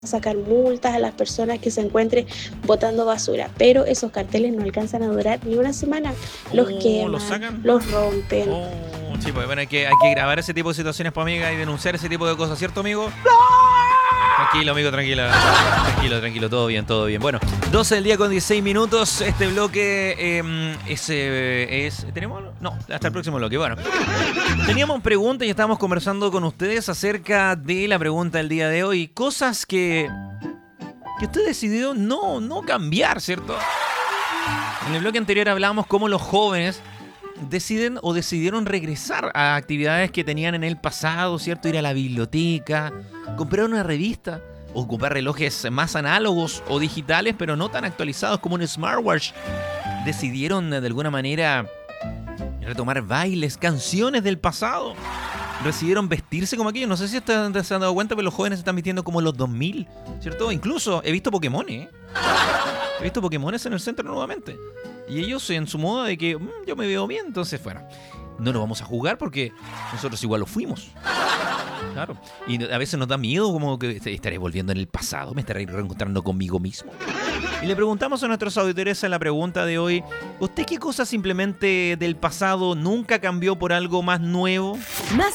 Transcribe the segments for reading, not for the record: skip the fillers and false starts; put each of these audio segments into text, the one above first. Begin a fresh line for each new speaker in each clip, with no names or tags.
sacar multas a las personas que se encuentren botando basura, pero esos carteles no alcanzan a durar ni una semana. Los queman,
¿los sacan?
los rompen.
Sí, pues bueno, hay que grabar ese tipo de situaciones, pues, amiga, y denunciar ese tipo de cosas, ¿cierto, amigo? Tranquilo, amigo, tranquilo, todo bien. Bueno, 12 del día con 16 minutos. Este bloque ¿tenemos? No, hasta el próximo bloque. Bueno, teníamos preguntas y estábamos conversando con ustedes acerca de la pregunta del día de hoy. Cosas que usted decidió no cambiar, ¿cierto? En el bloque anterior hablábamos cómo los jóvenes decidieron regresar a actividades que tenían en el pasado, ¿cierto? Ir a la biblioteca, comprar una revista, ocupar relojes más análogos o digitales, pero no tan actualizados como un smartwatch. Decidieron de alguna manera retomar bailes, canciones del pasado. Decidieron vestirse como aquellos. No sé si se han dado cuenta, pero los jóvenes se están vistiendo como los 2000, ¿cierto? Incluso he visto Pokémon, He visto Pokémones en el centro nuevamente. Y ellos en su modo de que yo me veo bien, entonces, bueno, no lo vamos a jugar porque nosotros igual lo fuimos. Claro. Y a veces nos da miedo, como que estaré volviendo en el pasado, me estaré reencontrando conmigo mismo. Y le preguntamos a nuestros auditores en la pregunta de hoy, ¿usted qué cosa simplemente del pasado nunca cambió por algo más nuevo?
Más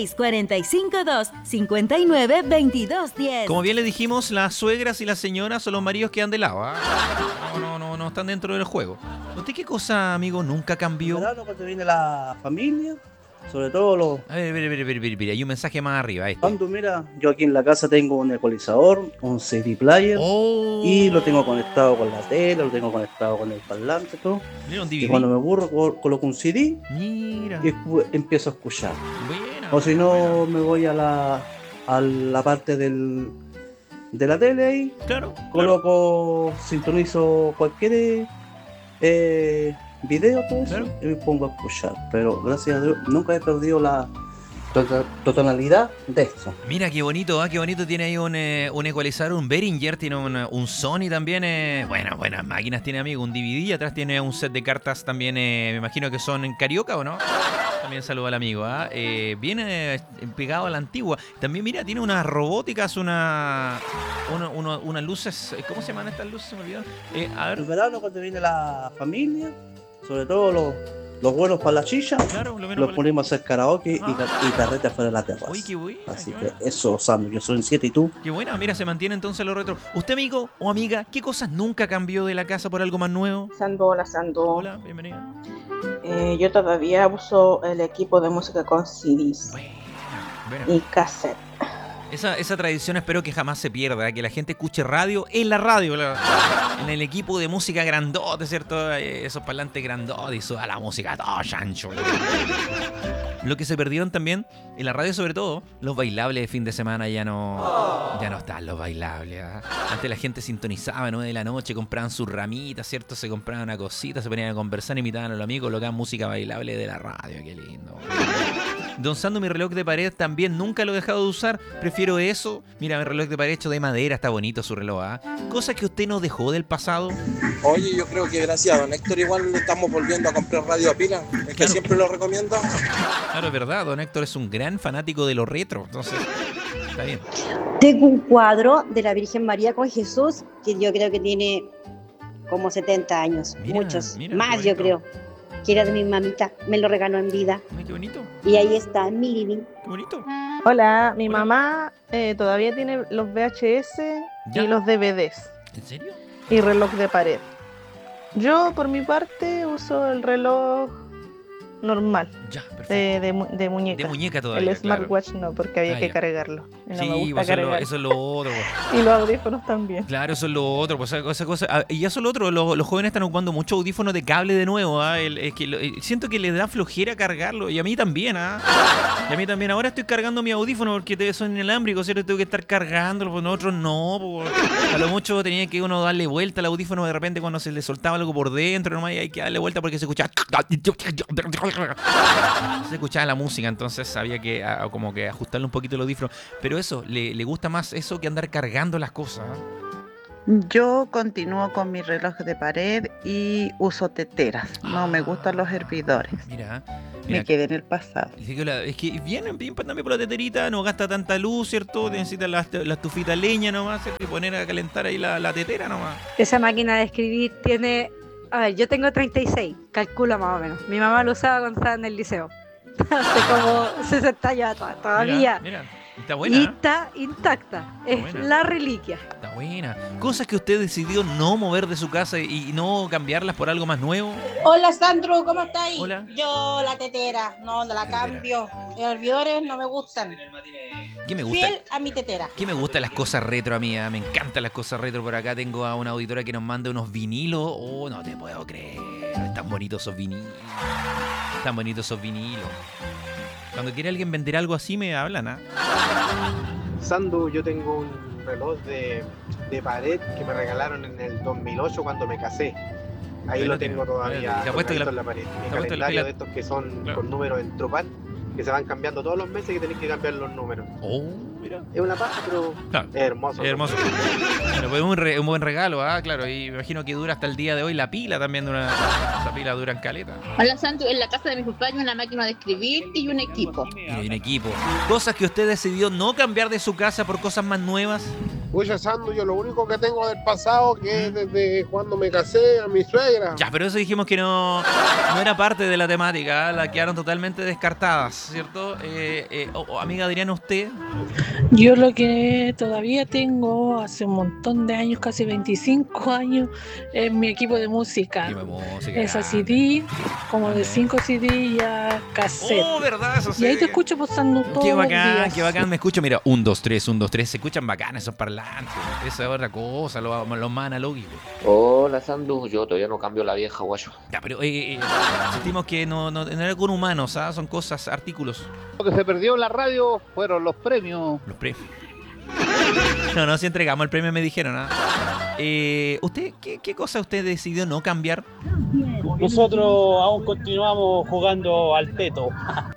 56-452-59-2210.
Como bien le dijimos, las suegras y las señoras son los maridos que dan de lado, ¿eh? No están dentro del juego. ¿Usted qué cosa, amigo, nunca cambió?
En verano, cuando viene la familia, sobre todo los...
A ver, hay un mensaje más arriba.
Cuando, mira, yo aquí en la casa tengo un ecualizador, un CD player, y lo tengo conectado con la tele, lo tengo conectado con el parlante, todo.
Mira, un DVD.
Y cuando me aburro, coloco un CD.
Mira.
Y empiezo a escuchar.
Buena,
o si no,
buena.
me voy a la parte de la tele ahí.
Claro.
Coloco, sintonizo cualquier video, todo eso,
Claro.
y me pongo a escuchar. Pero gracias a Dios nunca he perdido la totalidad de esto.
Mira qué bonito, qué bonito. Tiene ahí un ecualizador, un Behringer, tiene un Sony también. Buenas máquinas tiene, amigo. Un DVD y atrás tiene un set de cartas también. Me imagino que son en Carioca, ¿o no? También saludo al amigo. Viene pegado a la antigua. También, mira, tiene unas robóticas, unas luces. ¿Cómo se llaman estas luces? Se me olvidó. A ver.
En verano, cuando viene la familia, sobre todo los buenos para la chicha,
Claro,
los ponemos a hacer karaoke y carrete afuera de la terraza.
Uy, qué buena.
Así que eso, Sam, yo soy en 7 y tú.
Qué buena, mira, se mantiene entonces lo retro. ¿Usted, amigo o amiga, qué cosas nunca cambió de la casa por algo más nuevo?
Hola.
Hola, bienvenida.
Yo todavía uso el equipo de música con CDs
Buena.
y cassette.
Esa tradición espero que jamás se pierda, que la gente escuche radio en la radio, en el equipo de música grandote, ¿cierto? Esos parlantes grandotes y toda la música, todo chancho. Lo que se perdieron también, en la radio sobre todo, los bailables de fin de semana ya no están los bailables. Antes la gente sintonizaba a 9 de la noche, compraban sus ramitas, ¿cierto? Se compraban una cosita, se ponían a conversar, imitaban a los amigos, colocaban música bailable de la radio, qué lindo. Don Sando, mi reloj de pared también nunca lo he dejado de usar. Prefiero eso. Mira, mi reloj de pared hecho de madera, está bonito su reloj, ¿ah? Cosas que usted no dejó del pasado.
Oye, yo creo que gracias a don Héctor igual estamos volviendo a comprar radio a pila, es que siempre lo recomiendo.
Claro, es verdad, don Héctor es un gran fanático de lo retro, entonces está bien.
Tengo un cuadro de la Virgen María con Jesús que yo creo que tiene como 70 años, muchos, más yo creo, que era de mi mamita, me lo regaló en vida.
Ay, qué bonito.
Y ahí está, en mi living.
Qué bonito.
Hola, mi mamá todavía tiene los VHS
¿Ya?
y los DVDs
¿En serio?
y reloj de pared. Yo, por mi parte, uso el reloj normal,
Ya, perfecto.
de muñeca.
De muñeca todavía,
El smartwatch no, porque había que
ya.
cargarlo. Y no me
Sí,
gusta
pues
cargar.
eso es lo otro. Pues.
Y los audífonos también.
Claro, eso es lo otro, pues esa cosa. Y eso es lo otro, los jóvenes están ocupando mucho audífonos de cable de nuevo. Siento que les da flojera cargarlo, y a mí también. Y a mí también. Ahora estoy cargando mi audífono porque son inalámbricos, ¿cierto? Tengo que estar cargándolo, pues nosotros no. Pues. A lo mucho tenía que uno darle vuelta al audífono de repente cuando se le soltaba algo por dentro, nomás, y hay que darle vuelta porque se escuchaba. Se escuchaba la música, entonces había que como que ajustarle un poquito el audífono. Pero eso, le gusta más eso que andar cargando las cosas.
Yo continúo con mi reloj de pared y uso teteras. No me gustan los hervidores.
Mira,
me quedé en el pasado.
Es que viene bien también por la teterita, no gasta tanta luz, ¿cierto? Necesita la estufita leña nomás, ¿cierto? Y poner a calentar ahí la tetera nomás.
Esa máquina de escribir tiene... A ver, yo tengo 36, calcula más o menos. Mi mamá lo usaba cuando estaba en el liceo. Hace como 60 años todavía.
Mira, está buena.
Y está intacta. Es
buena.
la reliquia.
Está buena. Cosas que usted decidió no mover de su casa y no cambiarlas por algo más nuevo.
Hola Sandro, ¿cómo estáis?
Hola.
Yo la tetera, no la cambio. Los hervidores no me gustan.
¿Qué me gusta?
Fiel a mi tetera.
¿Qué me gustan las cosas retro a mí? Me encantan las cosas retro. Por acá tengo a una auditora que nos manda unos vinilos. Oh, no te puedo creer. Están bonitos esos vinilos. Están bonitos esos vinilos. Cuando quiere alguien vender algo así me hablan, ¿ah?
Sandu, yo tengo un reloj de pared que me regalaron en el 2008 cuando me casé. Ahí lo tengo todavía en la pared. Mi calendario de estos que son con números en Tropal, que se van cambiando todos los meses y que tenés que cambiar los números.
Oh, mira.
Es una paja, pero es hermoso.
Es hermoso. Bueno, pues un buen regalo, claro. Y me imagino que dura hasta el día de hoy la pila también de una... Esa pila dura en caleta.
Hola Santo, en la casa de mis papás hay una máquina de escribir y un equipo.
Y un equipo. Cosas que usted decidió no cambiar de su casa por cosas más nuevas.
Oye, Sandu, yo lo único que tengo del pasado que es desde cuando me casé a mi suegra.
Ya, pero eso dijimos que no era parte de la temática, la quedaron totalmente descartadas, ¿cierto? Amiga Adriana, ¿usted?
Yo lo que todavía tengo hace un montón de años, casi 25 años, es mi equipo de música. Esa CD, como de 5 CD ya cassette.
Oh, ¿verdad? Eso sí.
Y ahí te escucho posando todo.
Qué bacán, qué bacán. Me escucho, mira, 1, 2, 3, 1, 2, 3. Se escuchan bacanas esos parlantes. Esa es otra cosa, lo más analógico.
Hola Sandu, yo todavía no cambio la vieja, guayo.
Ya, pero sentimos que no era con humanos, ¿sabes? Son cosas, artículos.
Lo que se perdió en la radio fueron los premios.
Los premios. No, si entregamos el premio me dijeron, ¿ah? ¿Usted qué cosa usted decidió no cambiar?
Nosotros aún continuamos jugando al teto.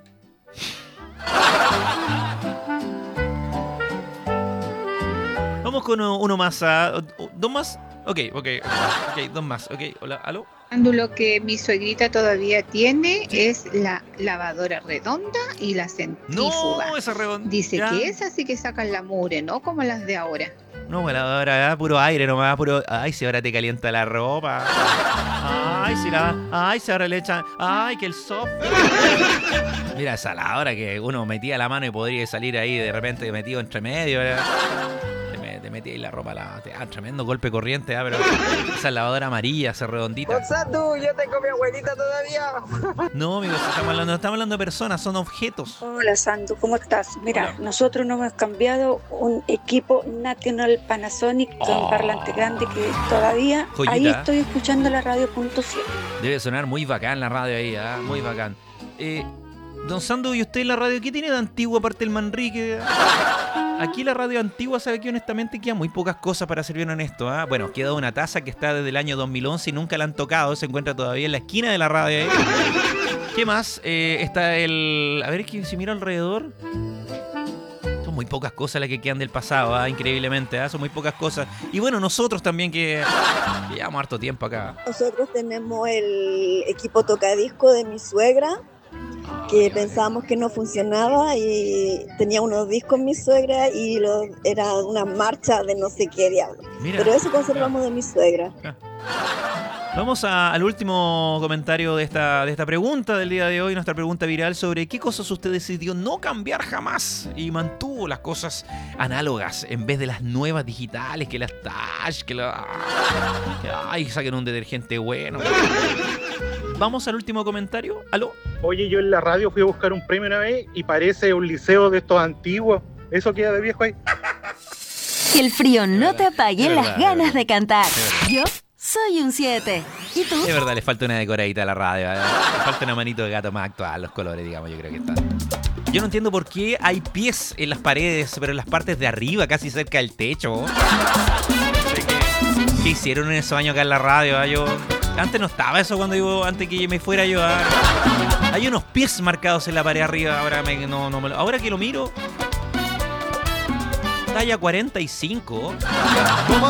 Vamos con uno más. ¿Dos más? Ok, dos más. Ok, hola, ¿aló?
Lo que mi suegrita todavía tiene es la lavadora redonda y la centrífuga.
No, esa redonda.
Dice que esa sí que sacan la mugre, no como las de ahora.
No, la lavadora, puro aire nomás, puro... Ay, si ahora te calienta la ropa. Ay, si ahora le echan... Ay, que el soft. Mira esa lavadora que uno metía la mano y podría salir ahí de repente metido entre medio, ¿verdad? Te metí ahí la ropa, te da tremendo golpe de corriente, pero esa lavadora amarilla, esa redondita.
Sandu, yo tengo mi abuelita todavía.
No, amigos, no estamos hablando de personas, son objetos.
Hola Sandu, ¿cómo estás? Mira, nosotros nos hemos cambiado un equipo National Panasonic con parlante grande que todavía joyita. Ahí estoy escuchando la radio.100.
Debe sonar muy bacán la radio ahí, muy bacán. Don Sandu, ¿y usted en la radio qué tiene de antiguo aparte del Manrique? Aquí la radio antigua, sabe que honestamente quedan muy pocas cosas, para ser bien honesto. Bueno, queda una taza que está desde el año 2011 y nunca la han tocado, se encuentra todavía en la esquina de la radio ahí. ¿Qué más? Está el... A ver, si miro alrededor... Son muy pocas cosas las que quedan del pasado, increíblemente, son muy pocas cosas. Y bueno, nosotros también que llevamos harto tiempo acá.
Nosotros tenemos el equipo tocadisco de mi suegra, que pensábamos que no funcionaba y tenía unos discos mi suegra y era una marcha de no sé qué diablo. Mira, pero eso conservamos de mi suegra.
Vamos al último comentario de esta pregunta del día de hoy, nuestra pregunta viral sobre qué cosas usted decidió no cambiar jamás y mantuvo las cosas análogas en vez de las nuevas digitales, que las touch, ay, saquen un detergente bueno. Vamos al último comentario. ¿Aló?
Oye, yo en la radio fui a buscar un premio una vez y parece un liceo de estos antiguos. ¿Eso queda de viejo ahí?
Que el frío no te apague las ganas de cantar. Yo soy un 7. ¿Y tú?
Es verdad, le falta una decoradita a la radio. Le falta una manito de gato más actual. Los colores, digamos, yo creo que están. Yo no entiendo por qué hay pies en las paredes, pero en las partes de arriba, casi cerca del techo. ¿Qué hicieron en esos años acá en la radio? Antes no estaba eso antes que me fuera yo. Hay unos pies marcados en la pared arriba. Ahora que lo miro, talla 45.